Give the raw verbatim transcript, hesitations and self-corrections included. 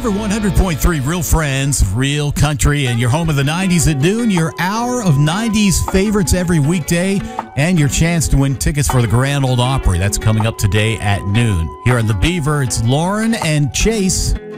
Beaver one hundred point three, Real Friends, Real Country, and your home of the nineties at noon. Your hour of nineties favorites every weekday, and your chance to win tickets for the Grand Ole Opry. That's coming up today at noon. Here on the Beaver, it's Lauren and Chase.